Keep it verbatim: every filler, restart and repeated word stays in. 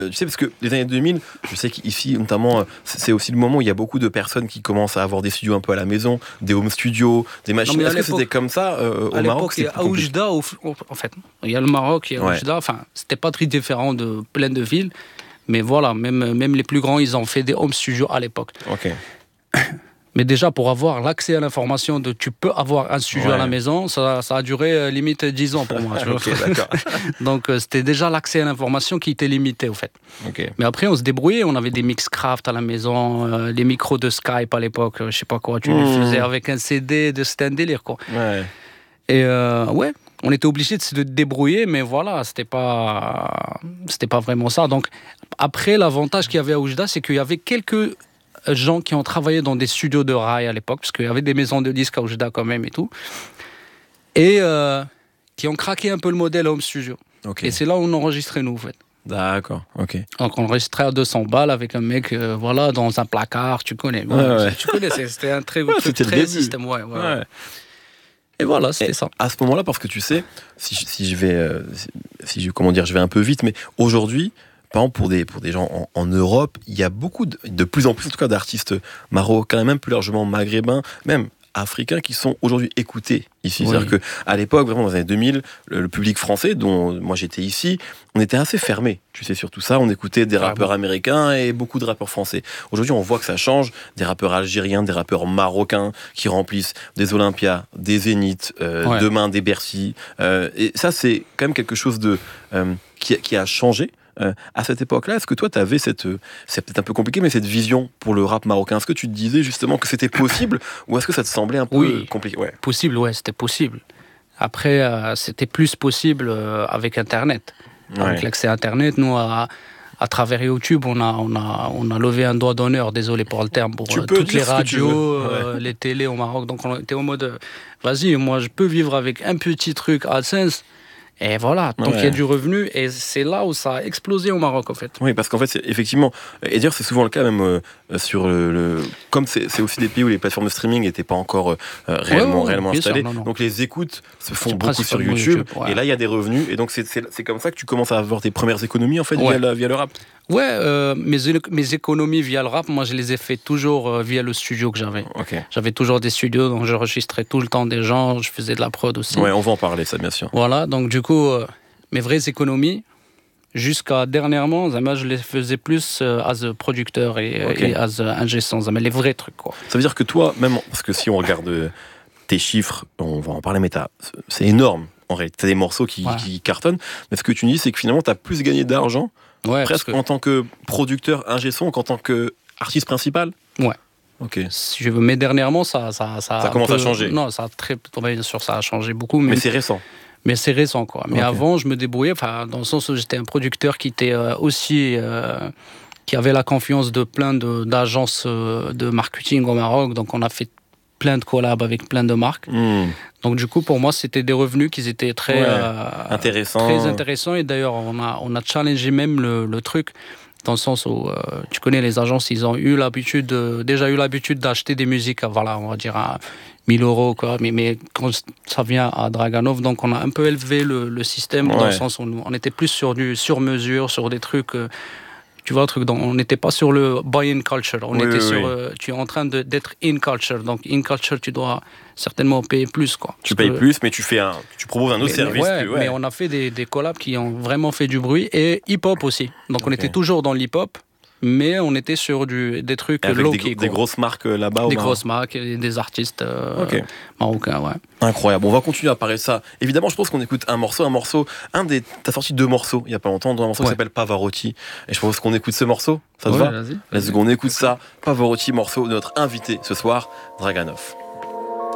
Tu sais, parce que les années deux mille, je sais qu'ici, notamment, c'est aussi le moment où il y a beaucoup de personnes qui commencent à avoir des studios un peu à la maison, des home studios, des machines. Non, est-ce que c'était comme ça euh, au à Maroc? Il y a à Oujda, en fait. Il y a le Maroc, il y a ouais. Oujda. Enfin, c'était pas très différent de plein de villes. Mais voilà, même, même les plus grands, ils ont fait des home studios à l'époque. Ok. Mais déjà, pour avoir l'accès à l'information de tu peux avoir un studio ouais. à la maison, ça, ça a duré euh, limite dix ans pour moi. Tu okay, vois. D'accord. Donc, euh, c'était déjà l'accès à l'information qui était limité, au fait. Okay. Mais après, on se débrouillait. On avait des Mixcraft à la maison, euh, les micros de Skype à l'époque, euh, je sais pas quoi. Tu mmh. les faisais avec un C D, de, c'était un délire, quoi. Ouais. Et euh, ouais, on était obligé de se débrouiller, mais voilà, c'était pas, c'était pas vraiment ça. Donc, après, l'avantage qu'il y avait à Oujda, c'est qu'il y avait quelques gens qui ont travaillé dans des studios de rail à l'époque, parce qu'il y avait des maisons de disques à Oujda quand même et tout, et euh, qui ont craqué un peu le modèle home studio. Okay. Et c'est là où on enregistrait nous, en fait. D'accord, ok. Donc on enregistrait à deux cents balles avec un mec, euh, voilà, dans un placard, tu connais. Ouais, ouais, ouais. Tu connais, c'était un très, ouais, truc, très système, ouais, ouais. ouais. Et voilà, c'était et ça. À ce moment-là, parce que tu sais, si je, si je vais, euh, si, si je, comment dire, je vais un peu vite, mais aujourd'hui, par exemple, pour des, pour des gens en, en Europe, il y a beaucoup, de, de plus en plus, en tout cas, d'artistes marocains, et même plus largement maghrébins, même africains, qui sont aujourd'hui écoutés ici. Oui. C'est-à-dire qu'à l'époque, vraiment, dans les années deux mille, le, le public français, dont moi j'étais ici, on était assez fermé. Tu sais, sur tout ça, on écoutait des rappeurs ah bon. américains et beaucoup de rappeurs français. Aujourd'hui, on voit que ça change. Des rappeurs algériens, des rappeurs marocains qui remplissent des Olympias, des Zéniths, euh, ouais. demain des Bercy. Euh, et ça, c'est quand même quelque chose de, euh, qui, qui a changé. Euh, à cette époque-là, est-ce que toi, tu avais cette, euh, c'est peut-être un peu compliqué, mais cette vision pour le rap marocain? Est-ce que tu te disais justement que c'était possible ou est-ce que ça te semblait un peu oui, compliqué? Ouais. Possible, ouais, c'était possible. Après, euh, c'était plus possible euh, avec Internet. Ouais. Avec l'accès à Internet, nous, à, à travers YouTube, on a, on, a, on a levé un doigt d'honneur, désolé pour le terme, pour euh, toutes les radios, euh, ouais. les télés au Maroc. Donc, on était en mode, euh, vas-y, moi, je peux vivre avec un petit truc AdSense. Et voilà, donc il ouais. y a du revenu, et c'est là où ça a explosé au Maroc, en fait. Oui, parce qu'en fait, c'est, effectivement, et d'ailleurs, c'est souvent le cas, même euh, sur le, le. Comme c'est, c'est aussi des pays où les plateformes de streaming n'étaient pas encore euh, réellement, ouais, ouais, réellement installées, sûr, non, non. donc les écoutes se font c'est beaucoup sur YouTube, YouTube ouais. et là, il y a des revenus, et donc c'est, c'est, c'est comme ça que tu commences à avoir tes premières économies, en fait, ouais. via, la, via le rap. Ouais, euh, mes, mes économies via le rap, moi, je les ai fait toujours euh, via le studio que j'avais. Okay. J'avais toujours des studios, donc j'enregistrais tout le temps des gens, je faisais de la prod aussi. Ouais, on va en parler, ça, bien sûr. Voilà, donc du coup. Euh, mes vraies économies, jusqu'à dernièrement, je les faisais plus euh, as a producteur et, okay. et as a ingé son, les vrais trucs, quoi. Ça veut dire que toi, même, parce que si on regarde tes chiffres, on va en parler, mais c'est énorme. En réalité, t'as des morceaux qui, ouais. qui cartonnent, mais ce que tu me dis, c'est que finalement, t'as plus gagné d'argent, ouais, presque que... en tant que producteur ingé son qu'en tant qu'artiste principal. Ouais. Ok. Si je veux, mais dernièrement, ça, ça, ça, ça commence peu... à changer. Non, ça a très, bien sûr, ça a changé beaucoup, mais, mais c'est récent. Mais c'est récent, quoi. Mais okay. avant, je me débrouillais, enfin, dans le sens où j'étais un producteur qui était euh, aussi, euh, qui avait la confiance de plein de, d'agences euh, de marketing au Maroc. Donc, on a fait plein de collabs avec plein de marques. Mm. Donc, du coup, pour moi, c'était des revenus qui étaient très, ouais. euh, intéressants. très intéressants. Et d'ailleurs, on a, on a challengé même le, le truc. Dans le sens où, euh, tu connais les agences, ils ont eu l'habitude, euh, déjà eu l'habitude d'acheter des musiques, à, voilà, on va dire à mille euros, quoi. Mais, mais quand ça vient à Draganov, donc on a un peu élevé le, le système, ouais. dans le sens où on était plus sur du sur-mesure, sur des trucs, euh, tu vois, truc, on n'était pas sur le buy-in culture, on oui, était oui, sur, oui. Euh, tu es en train de, d'être in culture, donc in culture, tu dois certainement payer plus, quoi. Tu payes que, plus, mais tu fais un, tu proposes un autre mais, service. Mais, ouais, plus, ouais. mais on a fait des, des collabs qui ont vraiment fait du bruit, et hip-hop aussi. Donc okay. on était toujours dans l'hip-hop, mais on était sur du, des trucs low-key. Des, des grosses marques euh, là-bas. Des grosses marques, et des artistes euh, okay. marocains, ouais. Incroyable. On va continuer à parler de ça. Évidemment, je pense qu'on écoute un morceau, un morceau. Un des, t'as sorti deux morceaux il y a pas longtemps, dont un morceau ouais. qui s'appelle Pavarotti. Et je propose qu'on écoute ce morceau. Ça te ouais, va? Vas-y. Let's go, on écoute ça. Pavarotti, morceau de notre invité ce soir, Draganov.